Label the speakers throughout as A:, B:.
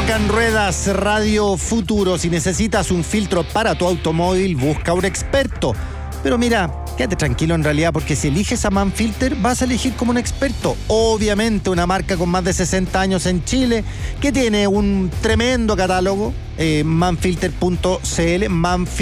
A: Rock and Ruedas, Radio Futuro. Si necesitas un filtro para tu automóvil, busca un experto. Pero mira, quédate tranquilo en realidad, porque si eliges a Manfilter, vas a elegir como un experto. Obviamente una marca con más de 60 años en Chile, que tiene un tremendo catálogo, manfilter.cl.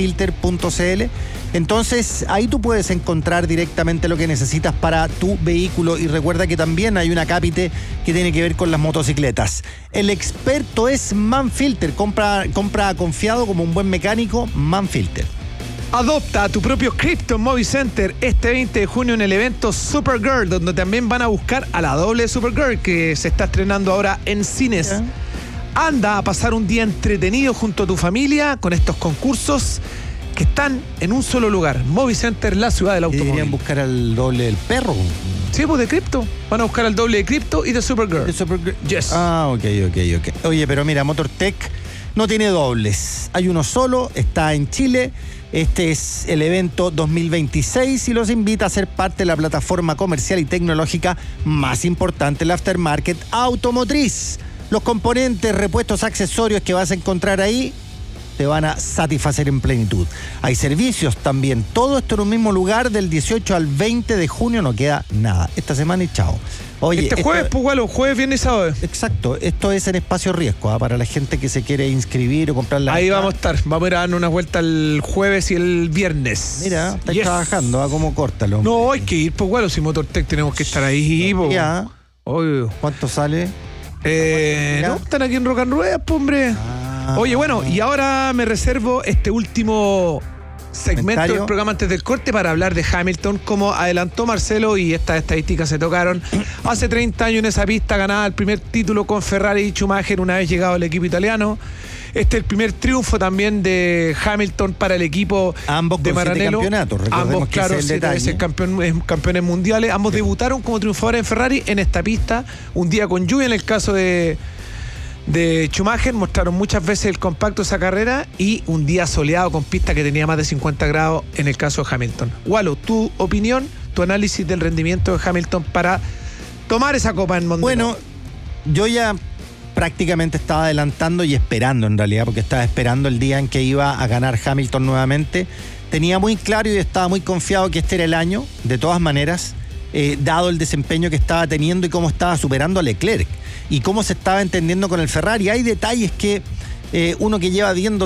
A: Entonces, ahí tú puedes encontrar directamente lo que necesitas para tu vehículo. Y recuerda que también hay una cápite que tiene que ver con las motocicletas. El experto es Manfilter. Compra confiado como un buen mecánico, Manfilter.
B: Adopta a tu propio Crypto en Movicenter este 20 de junio en el evento Supergirl, donde también van a buscar a la doble de Supergirl, que se está estrenando ahora en cines.
A: ¿Ya?
B: Anda a pasar un día entretenido junto a tu familia con estos concursos que están en un solo lugar. Movicenter, la ciudad del automóvil.
A: Deberían buscar al doble del perro.
B: Sí, pues de Crypto. Van a buscar al doble de Crypto y de Supergirl.
A: ¿De Supergirl?
B: Yes.
A: Ok. Oye, pero mira, MotorTech no tiene dobles. Hay uno solo, está en Chile. Este es el evento 2026 y los invita a ser parte de la plataforma comercial y tecnológica más importante del aftermarket automotriz. Los componentes, repuestos, accesorios que vas a encontrar ahí te van a satisfacer en plenitud. Hay servicios también. Todo esto en un mismo lugar del 18 al 20 de junio. No queda nada. Esta semana y chao. Oye,
B: este jueves, pues bueno, jueves, viernes y sábado.
A: Exacto. Esto es en espacio riesgo, para la gente que se quiere inscribir o comprar la...
B: Ahí vamos a estar. Vamos a ir a dar una vuelta el jueves y el viernes.
A: Mira, estás trabajando, ¿cómo córtalo?
B: No, hay que ir, pues bueno, si MotorTech tenemos que estar ahí.
A: Ya. ¿Cuánto sale?
B: No, están aquí en Rock and Ruedas, pues, hombre. Oye, bueno, y ahora me reservo este último segmento del programa antes del corte para hablar de Hamilton. Como adelantó Marcelo, y estas estadísticas se tocaron, hace 30 años en esa pista ganaba el primer título con Ferrari y Schumacher una vez llegado al equipo italiano. Este es el primer triunfo también de Hamilton para el equipo de Maranello. Ambos, claro, 7 veces campeones mundiales. Ambos debutaron como triunfadores en Ferrari en esta pista. Un día con lluvia en el caso de Schumacher, mostraron muchas veces el compacto de esa carrera, y un día soleado con pista que tenía más de 50 grados en el caso de Hamilton. Walo, tu opinión, tu análisis del rendimiento de Hamilton para tomar esa copa en Monte.
A: Bueno, yo ya prácticamente estaba adelantando y esperando en realidad, porque estaba esperando el día en que iba a ganar Hamilton nuevamente. Tenía muy claro y estaba muy confiado que este era el año, de todas maneras, dado el desempeño que estaba teniendo y cómo estaba superando a Leclerc y cómo se estaba entendiendo con el Ferrari. Hay detalles que uno que lleva viendo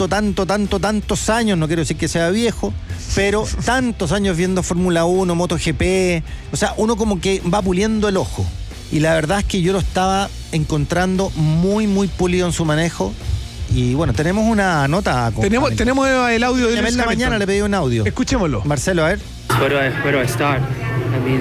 A: tantos años, no quiero decir que sea viejo, pero tantos años viendo Fórmula 1, MotoGP, o sea, uno como que va puliendo el ojo. Y la verdad es que yo lo estaba encontrando muy pulido en su manejo. Y bueno, tenemos una nota.
B: Tenemos el audio de Lewis
A: en la mañana le pedí un audio.
B: Escuchémoslo.
A: Marcelo, a ver.
C: Where do I start? I mean,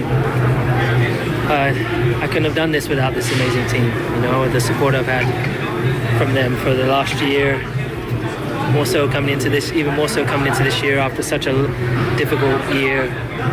C: I couldn't have done this without this amazing team. You know, the support I've had from them for the last year. Even more so coming into this year after such a difficult year.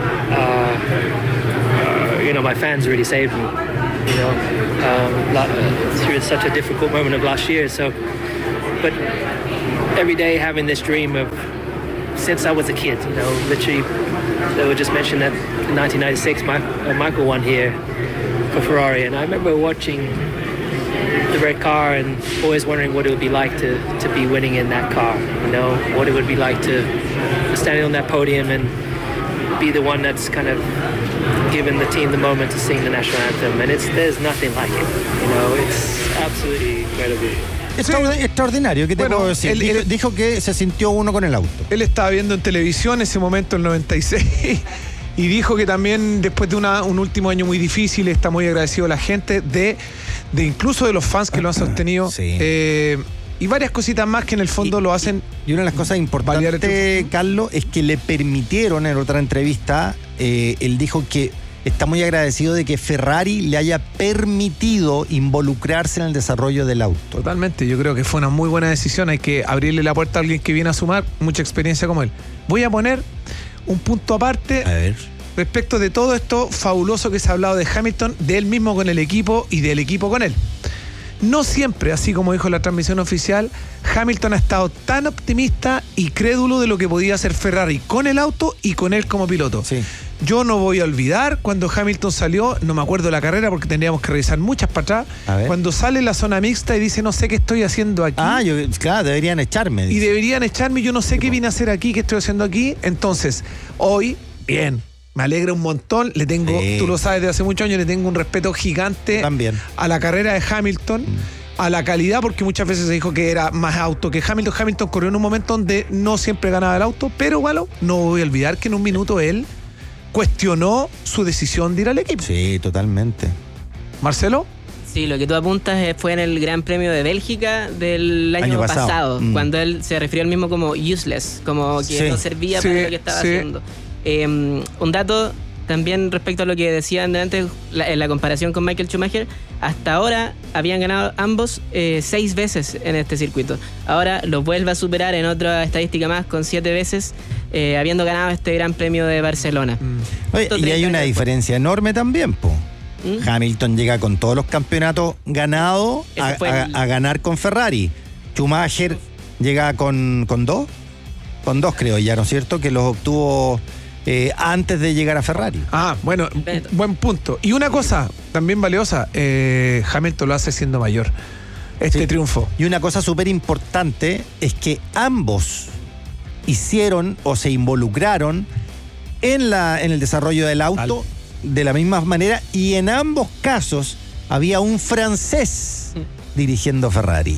C: You know, my fans really saved me. You know, through such a difficult moment of last year. So, but every day having this dream of since I was a kid, you know, literally, they were just mentioned that in 1996, Michael won here for Ferrari, and I remember watching the red car and always wondering what it would be like to be winning in that car, you know, what it would be like to standing on that podium and be the one that's kind of given the team the moment to sing the national anthem, and there's nothing like it, you know, it's absolutely incredible.
A: Extraordinario, ¿qué te puedo decir? Dijo que se sintió uno con el auto.
B: Él estaba viendo en televisión ese momento, el 96, y dijo que también después de un último año muy difícil, está muy agradecido a la gente, de incluso de los fans que lo han sostenido. Sí. Y varias cositas más que en el fondo lo hacen. Y una de las cosas importantes,
A: Carlos, es que le permitieron en otra entrevista, él dijo que está muy agradecido de que Ferrari le haya permitido involucrarse en el desarrollo del auto.
B: Totalmente, yo creo que fue una muy buena decisión. Hay que abrirle la puerta a alguien que viene a sumar mucha experiencia como él. Voy a poner un punto aparte respecto de todo esto fabuloso que se ha hablado de Hamilton, de él mismo con el equipo y del equipo con él. No siempre, así como dijo la transmisión oficial, Hamilton ha estado tan optimista y crédulo de lo que podía hacer Ferrari con el auto y con él como piloto. Sí. Yo no voy a olvidar cuando Hamilton salió, no me acuerdo la carrera porque tendríamos que revisar muchas para atrás, cuando sale en la zona mixta y dice no sé qué estoy haciendo aquí.
A: Claro, deberían echarme. Dice.
B: Y deberían echarme, yo no sé qué vine a hacer aquí, qué estoy haciendo aquí. Entonces, hoy, bien, me alegra un montón, le tengo, tú lo sabes, de hace muchos años le tengo un respeto gigante a la carrera de Hamilton. A la calidad, porque muchas veces se dijo que era más auto que Hamilton. Hamilton corrió en un momento donde no siempre ganaba el auto, pero igual no voy a olvidar que en un minuto él cuestionó su decisión de ir al equipo.
A: Sí, totalmente.
B: ¿Marcelo?
D: Sí, lo que tú apuntas fue en el Gran Premio de Bélgica del año pasado, cuando él se refirió al mismo como useless, como que no servía para lo que estaba haciendo. Un dato también respecto a lo que decían antes, en la comparación con Michael Schumacher, hasta ahora habían ganado ambos 6 veces en este circuito. Ahora los vuelve a superar en otra estadística más con 7 veces, habiendo ganado este Gran Premio de Barcelona.
A: Oye, y hay una diferencia enorme también, po. Hamilton llega con todos los campeonatos ganados a ganar con Ferrari. Schumacher llega con 2. Con 2 creo ya, ¿no es cierto? Que los obtuvo antes de llegar a Ferrari.
B: Bueno, buen punto. Y una cosa también valiosa, Hamilton lo hace siendo mayor, triunfo.
A: Y una cosa súper importante es que ambos hicieron o se involucraron en el desarrollo del auto de la misma manera, y en ambos casos había un francés dirigiendo Ferrari.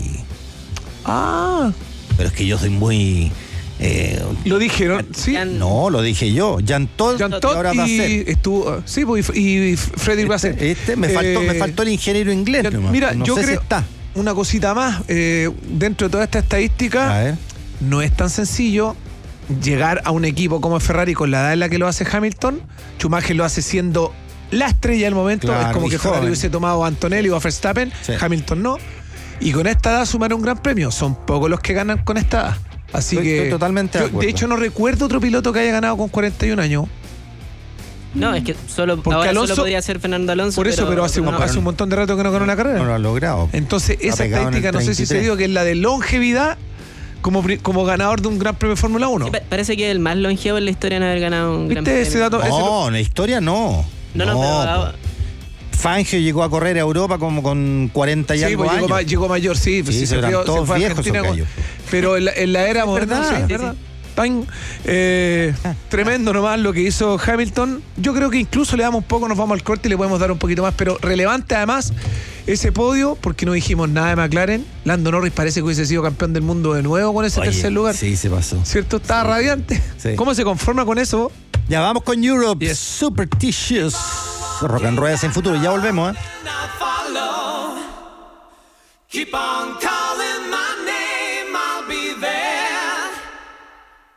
A: Pero es que yo soy muy...
B: lo dijeron, ¿sí?
A: No, lo dije yo. Jean Todt ahora va a ser.
B: Estuvo, sí, y Freddy va a ser.
A: Me faltó el ingeniero inglés.
B: Mira,
A: no
B: yo
A: sé
B: creo
A: si está.
B: Una cosita más, dentro de toda esta estadística, no es tan sencillo llegar a un equipo como Ferrari con la edad en la que lo hace Hamilton. Schumacher lo hace siendo la estrella del momento. Claro, es como que Ferrari hubiese tomado a Antonelli o a Verstappen, Hamilton no. Y con esta edad sumar un gran premio. Son pocos los que ganan con esta edad. Así
A: estoy totalmente de acuerdo.
B: De hecho, no recuerdo otro piloto que haya ganado con 41 años.
D: No, es que solo podría ser Fernando Alonso.
B: Por eso, pero hace un montón de rato que no ganó una carrera.
A: No lo ha logrado.
B: Entonces, esa estadística, no sé si se dio, que es la de longevidad como ganador de un Gran Premio de Fórmula 1.
D: Sí, parece que es el más longevo en la historia en haber ganado un Gran Premio.
B: Ese dato,
A: no, en la historia no.
D: No.
A: Fangio llegó a correr a Europa como con 40 y algo años.
B: Llegó mayor, sí.
A: Se todos fue viejos Argentina,
B: pero en la era moderna,
A: ¿verdad?
B: Tremendo nomás lo que hizo Hamilton. Yo creo que incluso le damos un poco, nos vamos al corte y le podemos dar un poquito más, pero relevante además ese podio, porque no dijimos nada de McLaren. Lando Norris parece que hubiese sido campeón del mundo de nuevo con ese tercer lugar.
A: Sí, se pasó.
B: ¿Cierto? Estaba radiante. Sí. ¿Cómo se conforma con eso?
A: Ya vamos con Europe. Superstitious. Rock and Ruedas en futuro. Ya volvemos,
E: Keep on coming.